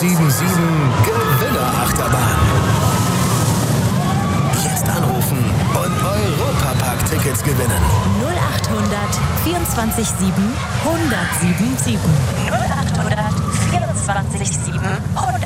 177 Gewinnerachterbahn. Jetzt anrufen und Europapark-Tickets gewinnen. 0800 24 7 1077. 0800 24 7 1077.